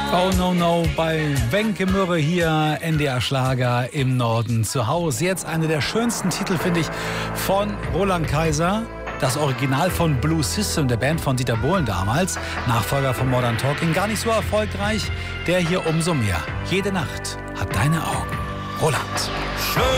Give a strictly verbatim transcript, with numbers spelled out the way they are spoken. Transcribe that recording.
Oh no no bei Wenke Mürre hier, N D R Schlager im Norden zu Hause. Jetzt einer der schönsten Titel, finde ich, von Roland Kaiser. Das Original von Blue System, der Band von Dieter Bohlen damals. Nachfolger von Modern Talking, gar nicht so erfolgreich. Der hier umso mehr. Jede Nacht hat deine Augen. Roland. Schön.